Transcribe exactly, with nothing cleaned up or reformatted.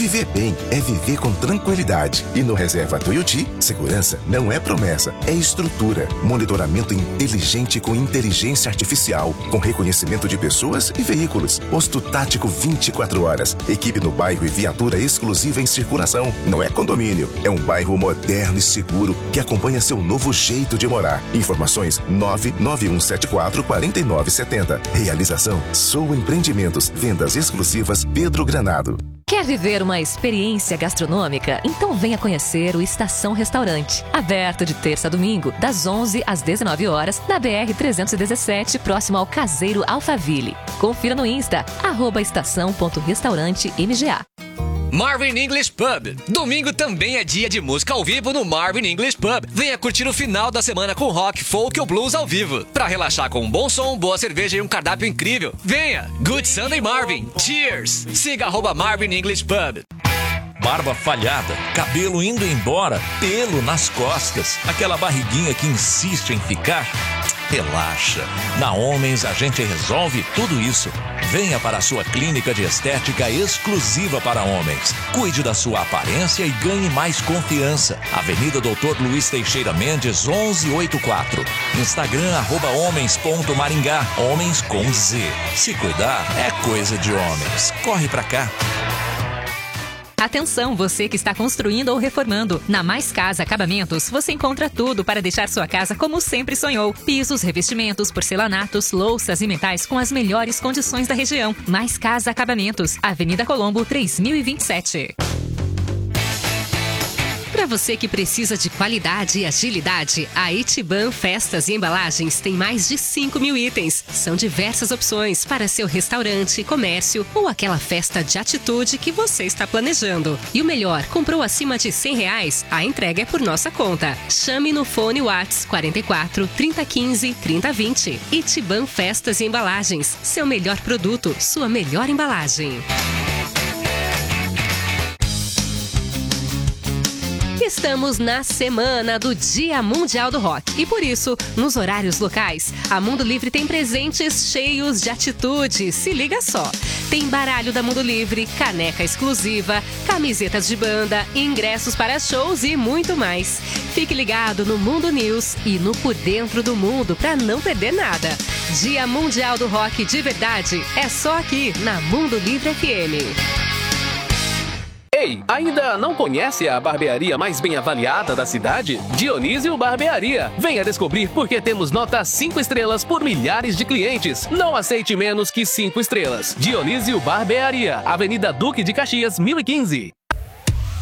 Viver bem é viver com tranquilidade. E no Reserva Tuiuti, segurança não é promessa, é estrutura. Monitoramento inteligente com inteligência artificial, com reconhecimento de pessoas e veículos. Posto tático vinte e quatro horas. Equipe no bairro e viatura exclusiva em circulação. Não é condomínio, é um bairro moderno e seguro que acompanha seu novo jeito de morar. Informações nove nove um sete quatro quatro nove sete zero. Realização Sou Empreendimentos. Vendas exclusivas Pedro Granado. Quer viver uma experiência gastronômica? Então venha conhecer o Estação Restaurante. Aberto de terça a domingo, das onze às dezenove horas, na B R trezentos e dezessete, próximo ao Caseiro Alphaville. Confira no Insta, arroba estação ponto restaurante M G A. Marvin English Pub. Domingo também é dia de música ao vivo no Marvin English Pub. Venha curtir o final da semana com rock, folk ou blues ao vivo. Pra relaxar com um bom som, boa cerveja e um cardápio incrível. Venha! Good Sunday Marvin. Cheers! Siga arroba Marvin English Pub. Barba falhada, cabelo indo embora, pelo nas costas, aquela barriguinha que insiste em ficar. Relaxa. Na Homens a gente resolve tudo isso. Venha para a sua clínica de estética exclusiva para homens. Cuide da sua aparência e ganhe mais confiança. Avenida doutor Luiz Teixeira Mendes, onze oitenta e quatro. Instagram, arroba homens ponto maringá. Homens com Z. Se cuidar é coisa de homens. Corre pra cá. Atenção, você que está construindo ou reformando. Na Mais Casa Acabamentos, você encontra tudo para deixar sua casa como sempre sonhou. Pisos, revestimentos, porcelanatos, louças e metais com as melhores condições da região. Mais Casa Acabamentos, Avenida Colombo, três mil e vinte e sete. Para você que precisa de qualidade e agilidade, a Itiban Festas e Embalagens tem mais de cinco mil itens. São diversas opções para seu restaurante, comércio ou aquela festa de atitude que você está planejando. E o melhor, comprou acima de cem reais? A entrega é por nossa conta. Chame no fone Whats quarenta e quatro, trinta, quinze, trinta, vinte. Itiban Festas e Embalagens. Seu melhor produto, sua melhor embalagem. Estamos na semana do Dia Mundial do Rock e por isso, nos horários locais, a Mundo Livre tem presentes cheios de atitude. Se liga só! Tem baralho da Mundo Livre, caneca exclusiva, camisetas de banda, ingressos para shows e muito mais. Fique ligado no Mundo News e no Por Dentro do Mundo para não perder nada. Dia Mundial do Rock de verdade é só aqui na Mundo Livre F M. Ei, ainda não conhece a barbearia mais bem avaliada da cidade? Dionísio Barbearia. Venha descobrir porque temos nota cinco estrelas por milhares de clientes. Não aceite menos que cinco estrelas. Dionísio Barbearia, Avenida Duque de Caxias, mil e quinze.